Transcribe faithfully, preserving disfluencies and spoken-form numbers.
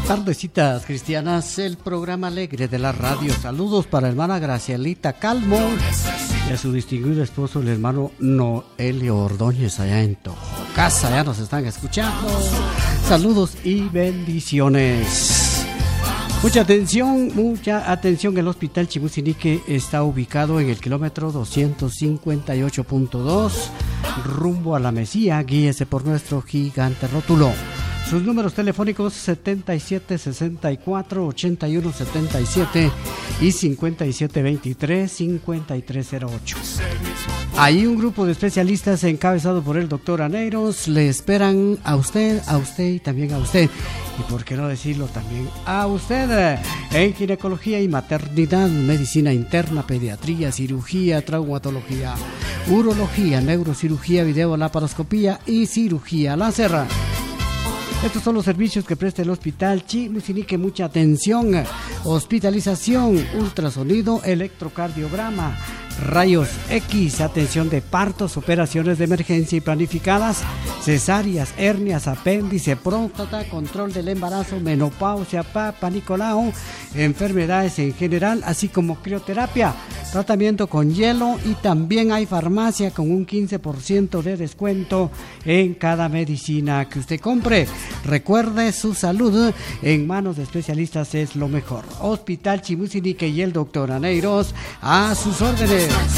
Tardecitas Cristianas, el programa alegre de la radio. Saludos para la hermana Gracielita Calmo y a su distinguido esposo, el hermano Noelio Ordóñez, allá en Tojocasa. Ya nos están escuchando. Saludos y bendiciones. Mucha atención, mucha atención. El Hospital Chimusinique está ubicado en el kilómetro doscientos cincuenta y ocho punto dos, rumbo a la Mesía. Guíese por nuestro gigante rótulo. Sus números telefónicos setenta y siete sesenta y cuatro ochenta y uno setenta y siete y cincuenta y siete veintitrés cincuenta y tres cero ocho. Hay un grupo de especialistas encabezado por el doctor Aneiros. Le esperan a usted, a usted y también a usted. Y por qué no decirlo también a usted. En ginecología y maternidad, medicina interna, pediatría, cirugía, traumatología, urología, neurocirugía, videolaparoscopía y cirugía láser. Estos son los servicios que presta el Hospital Chimusinique. Mucha atención. Hospitalización, ultrasonido, electrocardiograma, rayos X, atención de partos, operaciones de emergencia y planificadas, cesáreas, hernias, apéndice, próstata, control del embarazo, menopausia, Papa Nicolau, enfermedades en general, así como crioterapia, tratamiento con hielo, y también hay farmacia con un quince por ciento de descuento en cada medicina que usted compre. Recuerde, su salud en manos de especialistas es lo mejor. Hospital Chimusinique y el doctor Aneiros a sus órdenes.